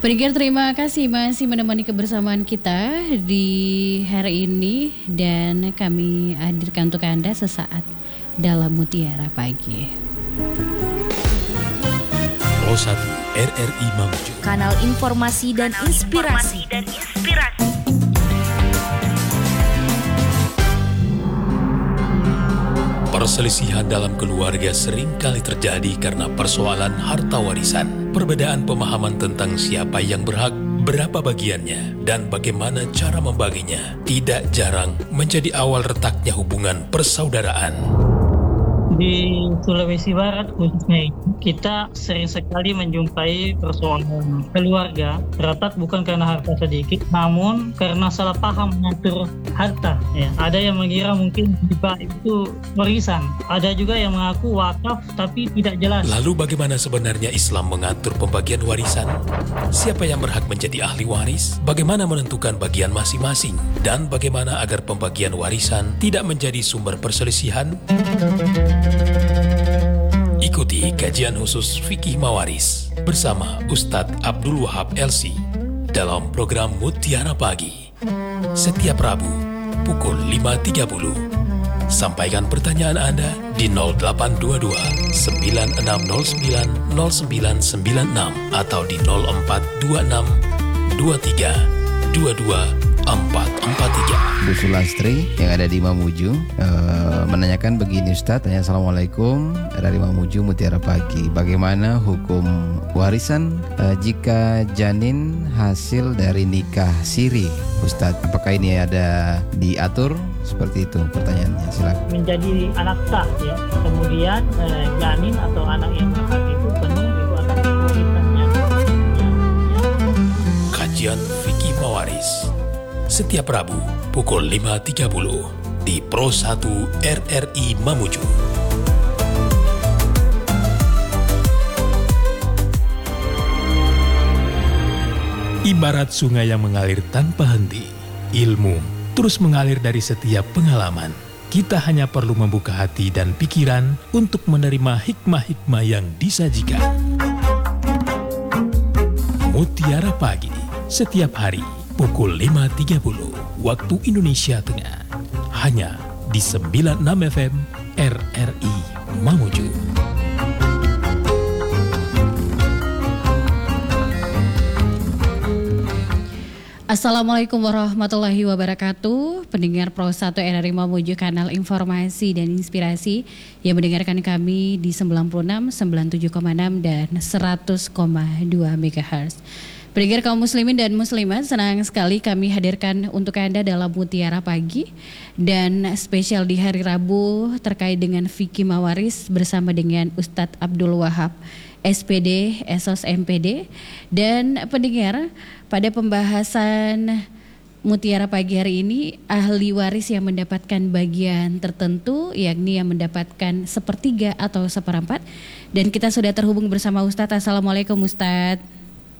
Pendengar, terima kasih masih menemani kebersamaan kita di hari ini dan kami hadirkan untuk Anda sesaat dalam Mutiara Pagi. Pro 1 RRI Mamuju, kanal informasi dan inspirasi. Perselisihan dalam keluarga sering kali terjadi karena persoalan harta warisan. Perbedaan pemahaman tentang siapa yang berhak, berapa bagiannya, dan bagaimana cara membaginya tidak jarang menjadi awal retaknya hubungan persaudaraan. Di Sulawesi Barat khususnya kita sering sekali menjumpai persoalan keluarga retak bukan karena harta sedikit, namun karena salah paham mengatur harta. Ya, ada yang mengira mungkin hibah itu warisan, ada juga yang mengaku wakaf tapi tidak jelas. Lalu bagaimana sebenarnya Islam mengatur pembagian warisan? Siapa yang berhak menjadi ahli waris? Bagaimana menentukan bagian masing-masing? Dan bagaimana agar pembagian warisan tidak menjadi sumber perselisihan? Ikuti kajian khusus Fikih Mawaris bersama Ustadz Abdul Wahab LC dalam program Mutiara Pagi setiap Rabu pukul 5.30. Sampaikan pertanyaan Anda di 0822 9609 0996 atau di 0426 23 22 443. Bu Sulastri yang ada di Mamuju menanyakan begini, Ustadz, tanya Assalamualaikum dari Mamuju Mutiara Pagi. Bagaimana hukum warisan jika janin hasil dari nikah siri, Ustadz? Apakah ini ada diatur seperti itu? Pertanyaannya, silakan. Menjadi anak sah ya, kemudian janin atau anak yang berhak itu penuh itu akan warisannya. Kajian Fikih Mawaris setiap Rabu pukul 5.30 di Pro 1 RRI Mamuju. Ibarat sungai yang mengalir tanpa henti, ilmu terus mengalir dari setiap pengalaman. Kita hanya perlu membuka hati dan pikiran untuk menerima hikmah-hikmah yang disajikan. Mutiara Pagi setiap hari pukul 5.30 waktu Indonesia Tengah, hanya di 96 FM RRI Mamuju. Assalamualaikum warahmatullahi wabarakatuh. Pendengar Pro 1 RRI Mamuju, kanal informasi dan inspirasi yang mendengarkan kami di 96, 97,6 dan 100,2 MHz. Pendengar kaum muslimin dan muslimat, senang sekali kami hadirkan untuk Anda dalam Mutiara Pagi dan spesial di hari Rabu terkait dengan Fikih Mawaris bersama dengan Ustadz Abdul Wahab SPD, Esos MPD. Dan pendengar, pada pembahasan Mutiara Pagi hari ini, ahli waris yang mendapatkan bagian tertentu, yakni yang mendapatkan 1/3 atau 1/4. Dan kita sudah terhubung bersama Ustadz. Assalamualaikum Ustadz.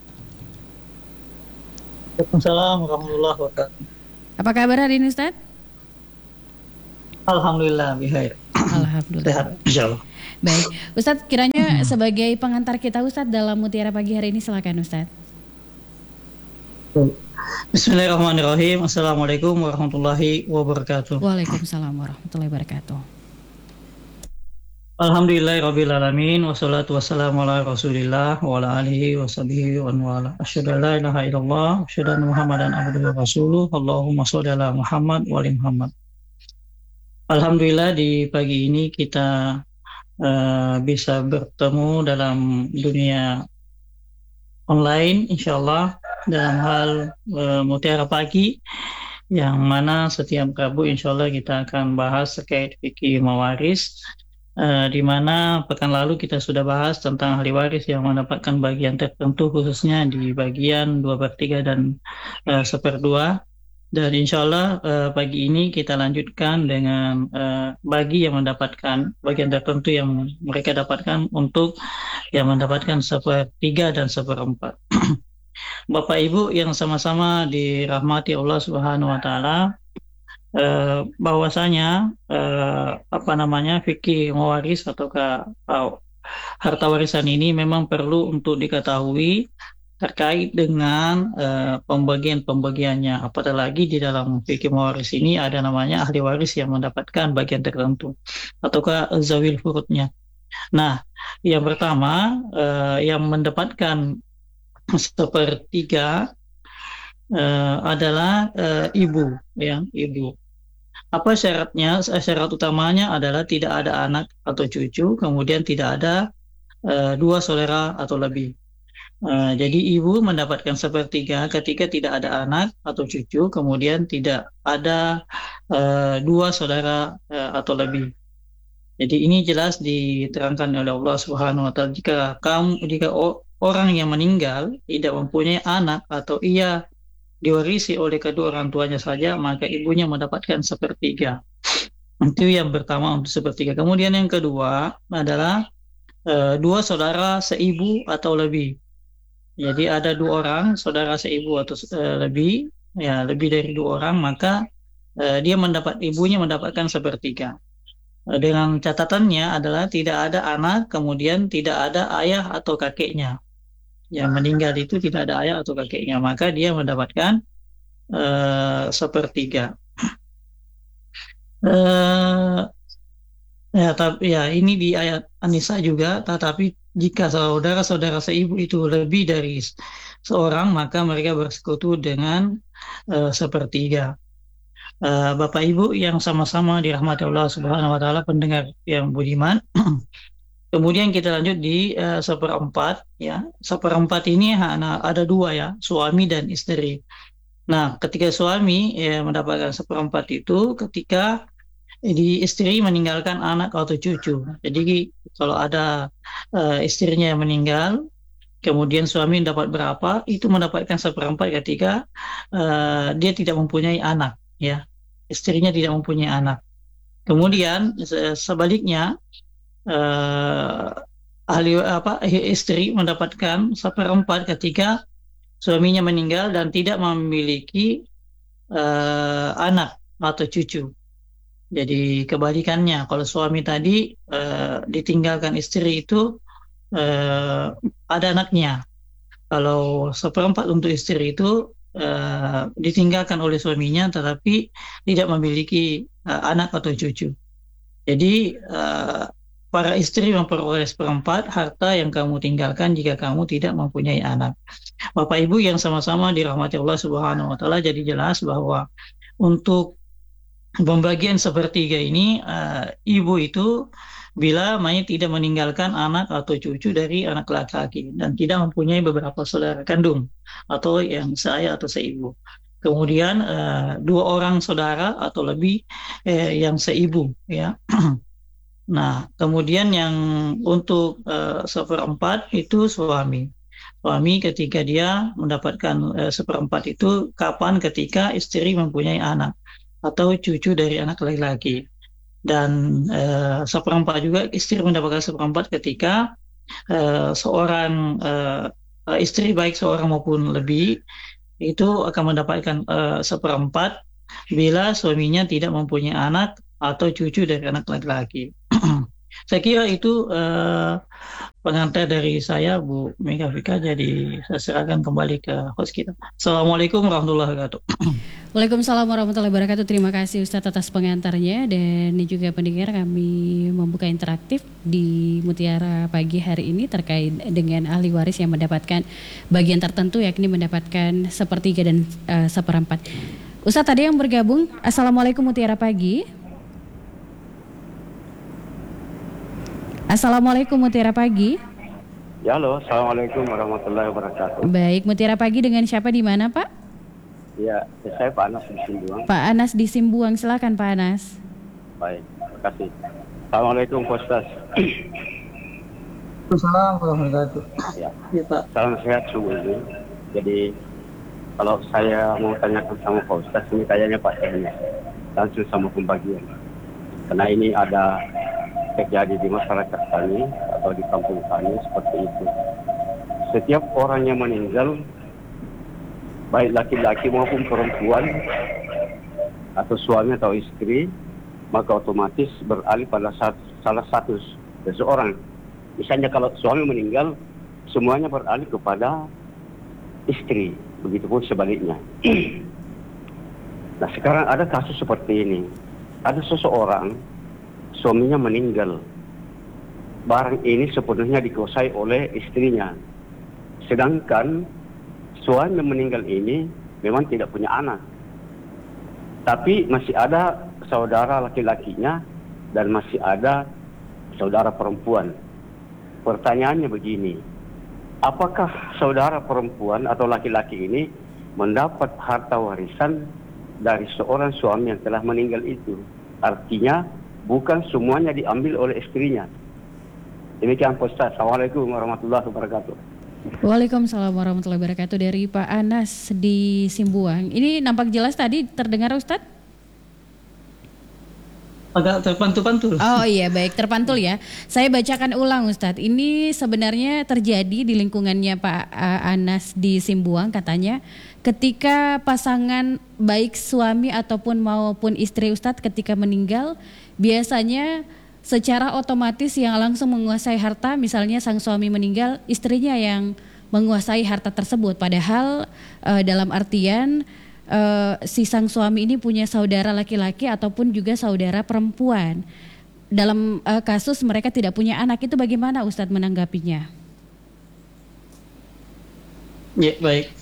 Waalaikumsalam warahmatullahi wabarakatuh. Apa kabar hari ini Ustadz? Alhamdulillah bihair. Alhamdulillah. Sehat insyaallah. Baik, Ustadz, kiranya sebagai pengantar kita Ustadz dalam Mutiara Pagi hari ini, silakan Ustadz. Bismillahirrahmanirrahim. Assalamualaikum warahmatullahi wabarakatuh. Waalaikumsalam warahmatullahi wabarakatuh. Alhamdulillahirrabbilalamin. Wassalatu wassalamu ala rasulillah wa ala alihi wa sahbihi wa wala. Asyhadu an la ilaha illallah wa asyhadu anna muhammadan abduhu wa rasuluh. Allahumma sholli ala Muhammad wa ali Muhammad. Alhamdulillah, di pagi ini kita bisa bertemu dalam dunia online insyaallah dalam hal Mutiara Pagi, yang mana setiap Rabu insyaallah kita akan bahas terkait fikih mawaris, di mana pekan lalu kita sudah bahas tentang ahli waris yang mendapatkan bagian tertentu, khususnya di bagian 2/3 dan 1/2. Dan insya Allah pagi ini kita lanjutkan dengan bagi yang mendapatkan bagian tertentu yang mereka dapatkan untuk yang mendapatkan 1/3 dan 1/4. Bapak Ibu yang sama-sama dirahmati Allah Subhanahu wa Ta'ala, bahwasanya fikih mawaris ataukah harta warisan ini memang perlu untuk diketahui terkait dengan pembagian-pembagiannya. Apatah lagi di dalam fikih mewaris ini ada namanya ahli waris yang mendapatkan bagian tertentu, ataukah zawil furudnya. Nah, yang pertama yang mendapatkan sepertiga adalah ibu, ya, ibu. Apa syaratnya? Syarat utamanya adalah tidak ada anak atau cucu, kemudian tidak ada dua saudara atau lebih. Jadi ibu mendapatkan sepertiga ketika tidak ada anak atau cucu, kemudian tidak ada dua saudara atau lebih. Jadi ini jelas diterangkan oleh Allah Subhanahu wa taala, jika orang yang meninggal tidak mempunyai anak atau ia diwarisi oleh kedua orang tuanya saja, maka ibunya mendapatkan sepertiga. Itu yang pertama untuk sepertiga. Kemudian yang kedua adalah dua saudara seibu atau lebih. Jadi ada dua orang saudara seibu atau lebih, ya lebih dari dua orang, maka ibunya mendapatkan sepertiga. Dengan catatannya adalah tidak ada anak, kemudian tidak ada ayah atau kakeknya. Yang meninggal itu tidak ada ayah atau kakeknya, maka dia mendapatkan sepertiga. Ya, ini di ayat An-Nisa juga. Tetapi jika saudara-saudara seibu itu lebih dari seorang, maka mereka bersekutu dengan sepertiga. Bapak Ibu yang sama-sama dirahmati Allah Subhanahu wa taala, pendengar yang budiman. Kemudian kita lanjut di seperempat, ya. Seperempat ini ada dua, ya, suami dan istri. Nah, ketika suami mendapatkan seperempat itu ketika istri meninggalkan anak atau cucu. Jadi kalau ada istrinya yang meninggal, kemudian suami dapat berapa, itu mendapatkan seperempat ketika dia tidak mempunyai anak, ya. Istrinya tidak mempunyai anak. Kemudian sebaliknya, istri mendapatkan seperempat ketika suaminya meninggal dan tidak memiliki anak atau cucu. Jadi kebalikannya, kalau suami tadi ditinggalkan istri itu ada anaknya. Kalau seperempat untuk istri itu ditinggalkan oleh suaminya tetapi tidak memiliki anak atau cucu. Jadi para istri memperoleh seperempat harta yang kamu tinggalkan jika kamu tidak mempunyai anak. Bapak Ibu yang sama-sama dirahmati Allah Subhanahu wa taala, jadi jelas bahwa untuk pembagian sepertiga ini, ibu itu bila mayat tidak meninggalkan anak atau cucu dari anak laki-laki dan tidak mempunyai beberapa saudara kandung atau yang seayah atau seibu. Kemudian dua orang saudara atau lebih yang seibu, ya. Nah, kemudian yang untuk seperempat itu suami. Suami ketika dia mendapatkan seperempat itu kapan? Ketika istri mempunyai anak atau cucu dari anak laki-laki. Dan seperempat juga istri mendapatkan seperempat ketika seorang istri baik seorang maupun lebih itu akan mendapatkan seperempat bila suaminya tidak mempunyai anak atau cucu dari anak laki-laki. Saya kira itu pengantar dari saya, Bu Mega Vika. Jadi saya serahkan kembali ke host kita. Assalamualaikum warahmatullahi wabarakatuh. Waalaikumsalam warahmatullahi wabarakatuh. Terima kasih Ustadz atas pengantarnya, dan juga pendengar, kami membuka interaktif di Mutiara Pagi hari ini terkait dengan ahli waris yang mendapatkan bagian tertentu, yakni mendapatkan sepertiga dan seperempat. Ustadz tadi yang bergabung, Assalamualaikum Mutiara Pagi. Assalamualaikum Mutiara Pagi. Ya, halo, assalamualaikum warahmatullahi wabarakatuh. Baik, Mutiara Pagi dengan siapa, di mana Pak? Ya, saya Pak Anas di Simbuang. Pak Anas di Simbuang, silakan Pak Anas. Baik, terima kasih. Assalamualaikum Pak Ustaz. Assalamualaikum warahmatullahi wabarakatuh. Ya Pak. Salam sehat semuanya. Jadi kalau saya mau tanyakan sama Pak Ustaz, ini kayaknya Pak Teknis langsung sama pembagian. Karena ini ada terjadi di masyarakat kami atau di kampung kami seperti itu. Setiap orang yang meninggal, baik laki-laki maupun perempuan atau suami atau istri, maka otomatis beralih pada salah satu seseorang. Misalnya kalau suami meninggal, semuanya beralih kepada istri, begitupun sebaliknya. Nah, sekarang ada kasus seperti ini. Ada seseorang, suaminya meninggal. Barang ini sepenuhnya dikuasai oleh istrinya. Sedangkan suami meninggal ini memang tidak punya anak. Tapi masih ada saudara laki-lakinya dan masih ada saudara perempuan. Pertanyaannya begini, apakah saudara perempuan atau laki-laki ini mendapat harta warisan dari seorang suami yang telah meninggal itu? Artinya bukan semuanya diambil oleh istrinya. Demikian Pak Ustaz. Assalamualaikum warahmatullahi wabarakatuh. Waalaikumsalam warahmatullahi wabarakatuh. Dari Pak Anas di Simbuang. Ini nampak jelas tadi terdengar Ustadz? Agak terpantul-pantul. Oh iya, baik, terpantul ya. Saya bacakan ulang Ustadz. Ini sebenarnya terjadi di lingkungannya Pak Anas di Simbuang, katanya ketika pasangan baik suami ataupun maupun istri Ustadz ketika meninggal, biasanya secara otomatis yang langsung menguasai harta, misalnya sang suami meninggal, istrinya yang menguasai harta tersebut. Padahal dalam artian si sang suami ini punya saudara laki-laki ataupun juga saudara perempuan. Dalam kasus mereka tidak punya anak, itu bagaimana Ustadz menanggapinya? Ya, baik.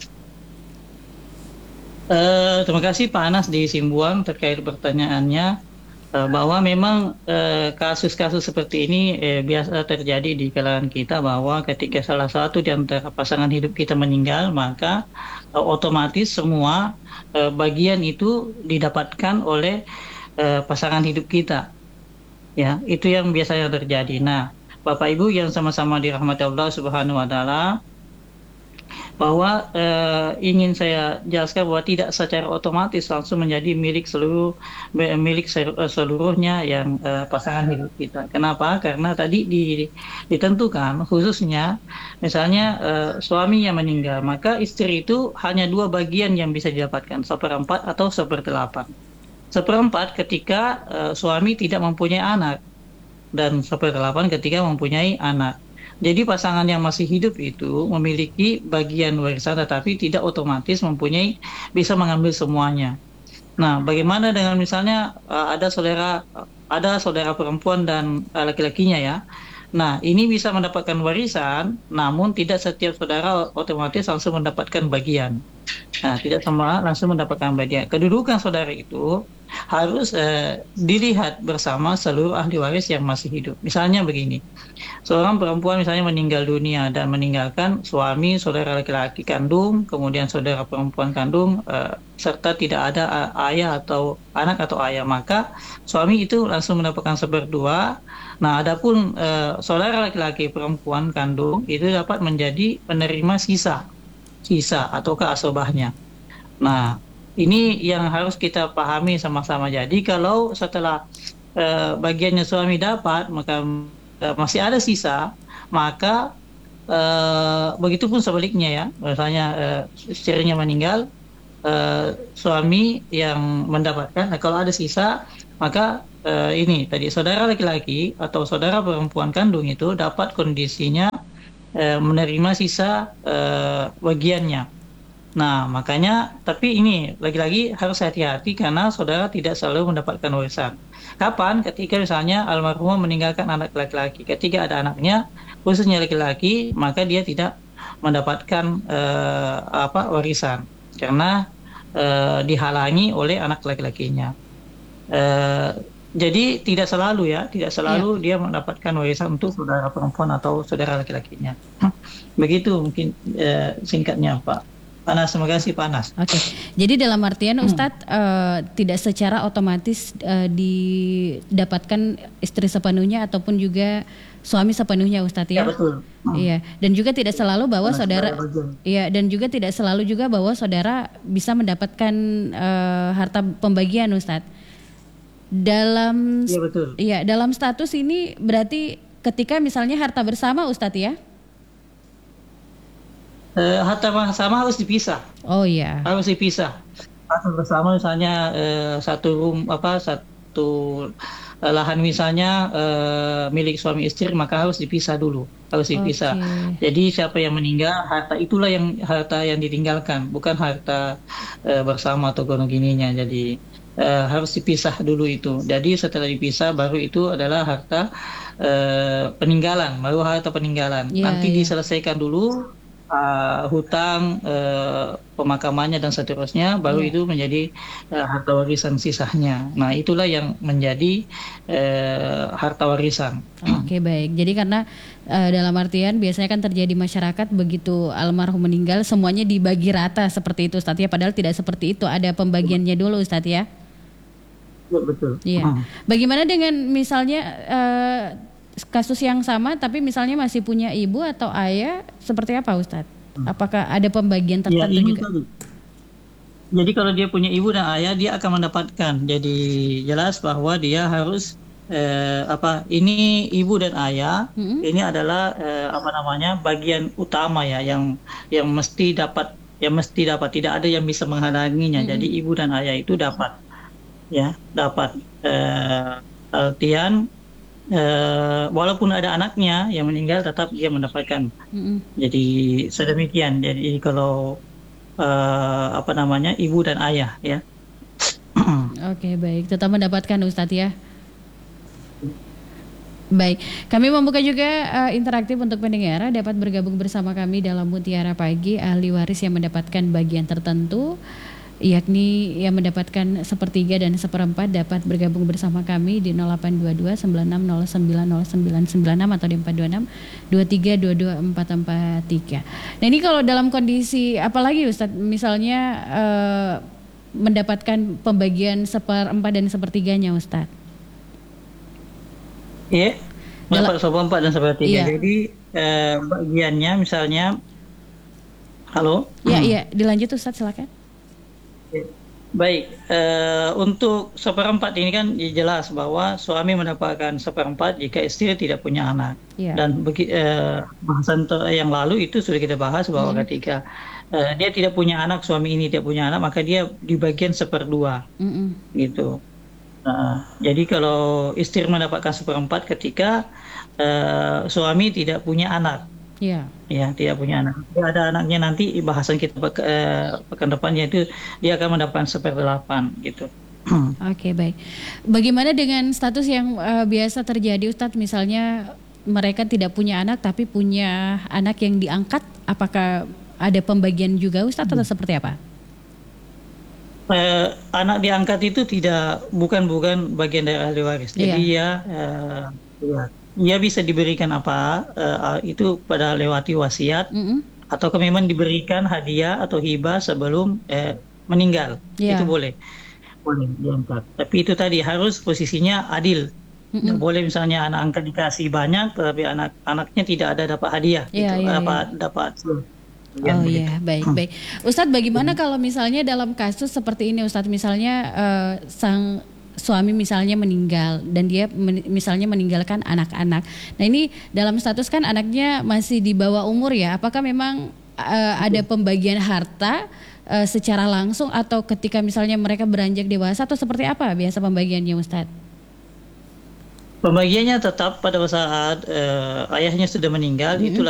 Terima kasih Pak Anas di Simbuang terkait pertanyaannya. Bahwa memang kasus-kasus seperti ini biasa terjadi di kalangan kita, bahwa ketika salah satu di antara pasangan hidup kita meninggal, maka otomatis semua bagian itu didapatkan oleh pasangan hidup kita. Ya, itu yang biasanya terjadi. Nah, Bapak Ibu yang sama-sama dirahmati Allah Subhanahu wa taala, bahwa ingin saya jelaskan bahwa tidak secara otomatis langsung menjadi milik seluruhnya yang pasangan hidup kita. Kenapa? Karena tadi ditentukan khususnya misalnya suami yang meninggal, maka istri itu hanya 2 bagian yang bisa didapatkan, 1/4 atau 1/8. 1/4 ketika suami tidak mempunyai anak, dan 1/8 ketika mempunyai anak. Jadi pasangan yang masih hidup itu memiliki bagian warisan tetapi tidak otomatis bisa mengambil semuanya. Nah, bagaimana dengan misalnya ada saudara perempuan dan laki-lakinya ya. Nah, ini bisa mendapatkan warisan, namun tidak setiap saudara otomatis langsung mendapatkan bagian. Nah, tidak semua langsung mendapatkan bagian. Kedudukan saudara itu harus dilihat bersama seluruh ahli waris yang masih hidup. Misalnya begini, seorang perempuan misalnya meninggal dunia dan meninggalkan suami, saudara laki-laki kandung, kemudian saudara perempuan kandung, serta tidak ada ayah atau anak atau ayah, maka suami itu langsung mendapatkan 1/2. Nah, adapun saudara laki-laki perempuan kandung itu dapat menjadi penerima sisa atau keasobahnya. Nah, ini yang harus kita pahami sama-sama. Jadi kalau setelah bagiannya suami dapat, maka masih ada sisa, maka begitupun sebaliknya ya. Misalnya istrinya meninggal, suami yang mendapatkan. Nah, kalau ada sisa, maka ini tadi saudara laki-laki atau saudara perempuan kandung itu dapat kondisinya menerima sisa bagiannya. Nah, makanya, tapi ini lagi-lagi harus hati-hati karena saudara tidak selalu mendapatkan warisan. Kapan? Ketika misalnya almarhumah meninggalkan anak laki-laki. Ketika ada anaknya, khususnya laki-laki, maka dia tidak mendapatkan warisan karena dihalangi oleh anak laki-lakinya. Jadi tidak selalu dia mendapatkan warisan untuk saudara perempuan atau saudara laki-lakinya. Begitu mungkin singkatnya Pak Panas. Terima kasih Pak Anas. Oke, jadi dalam artian Ustadz tidak secara otomatis didapatkan istri sepenuhnya ataupun juga suami sepenuhnya Ustadz ya? Ya betul. Iya, dan juga tidak selalu bahwa saudara, iya, dan juga tidak selalu juga bahwa saudara bisa mendapatkan harta pembagian Ustadz. Iya betul. Iya, dalam status ini berarti ketika misalnya harta bersama Ustadz ya? Harta bersama harus dipisah. Oh iya. Harus dipisah. Harta bersama misalnya satu lahan misalnya milik suami istri, maka harus dipisah dulu, harus dipisah. Oke. Jadi siapa yang meninggal, harta itulah yang ditinggalkan, bukan harta bersama atau gono gininya. Jadi harus dipisah dulu itu. Jadi setelah dipisah baru itu adalah harta peninggalan, baru harta peninggalan. Iya, Nanti iya. diselesaikan dulu hutang, pemakamannya dan seterusnya, baru Iya. itu menjadi harta warisan sisanya. Nah, itulah yang menjadi harta warisan. Oke, baik. Jadi karena dalam artian biasanya kan terjadi masyarakat begitu almarhum meninggal semuanya dibagi rata seperti itu Ustadz ya, padahal tidak seperti itu, ada pembagiannya dulu Ustadz ya. Betul. Iya. Bagaimana dengan misalnya kasus yang sama tapi misalnya masih punya ibu atau ayah, seperti apa Ustadz? Apakah ada pembagian Ya, tertentu ini juga? tadi. Jadi kalau dia punya ibu dan ayah, dia akan mendapatkan. Jadi jelas bahwa dia harus ini ibu dan ayah, Mm-mm. ini adalah bagian utama ya, yang mesti dapat, tidak ada yang bisa menghalanginya. Jadi ibu dan ayah itu dapat, ya, dapat artian walaupun ada anaknya yang meninggal, tetap dia mendapatkan. Mm-mm. Jadi sedemikian. Jadi kalau ibu dan ayah, ya. Oke, baik. Tetap mendapatkan Ustadz ya. Baik, kami membuka juga interaktif untuk pendengar dapat bergabung bersama kami dalam Mutiara Pagi. Ahli waris yang mendapatkan bagian tertentu, yakni yang mendapatkan sepertiga dan seperempat, dapat bergabung bersama kami di 0822 96090996 atau di 426 2322 443. Nah, ini kalau dalam kondisi apalagi Ustadz, misalnya mendapatkan pembagian seperempat dan sepertiganya Ustadz. Iya, mendapat seperempat dan sepertiga. Iya. Jadi bagiannya misalnya, halo. Iya, dilanjut Ustadz, silakan. Baik, untuk seperempat ini kan jelas bahwa suami mendapatkan seperempat jika istri tidak punya anak. Iya. Dan bahasan yang lalu itu sudah kita bahas bahwa ketika dia tidak punya anak, suami ini tidak punya anak, maka dia di bagian seperdua, gitu. Jadi kalau istri mendapatkan seperempat ketika suami tidak punya anak. Iya. Ya, tidak punya anak. Jika ada anaknya, nanti bahasan kita pekan depan, yaitu dia akan mendapatkan 1/8 gitu. Oke, baik. Bagaimana dengan status yang biasa terjadi Ustadz, misalnya mereka tidak punya anak tapi punya anak yang diangkat, apakah ada pembagian juga Ustadz atau seperti apa? Anak diangkat itu bukan bagian dari ahli waris. Jadi dia bisa diberikan itu pada lewati wasiat, atau memang diberikan hadiah atau hibah sebelum meninggal. Iya. Itu boleh diangkat. Tapi itu tadi harus posisinya adil. Nggak boleh misalnya anak angkat dikasih banyak tetapi anaknya tidak ada dapat hadiah, Iya, gitu. iya, dapat Oh iya, baik. Ustadz, bagaimana kalau misalnya dalam kasus seperti ini Ustadz, misalnya sang suami misalnya meninggal dan dia misalnya meninggalkan anak-anak. Nah, ini dalam status kan anaknya masih di bawah umur ya. Apakah memang ada pembagian harta secara langsung atau ketika misalnya mereka beranjak dewasa, atau seperti apa biasa pembagiannya Ustadz? Pembagiannya tetap pada saat ayahnya sudah meninggal, itulah